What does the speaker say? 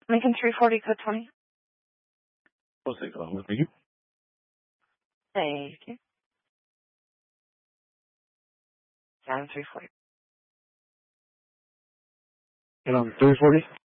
Lincoln 340, code 20. We'll take on with you. Thank you. Down 340. And on 340?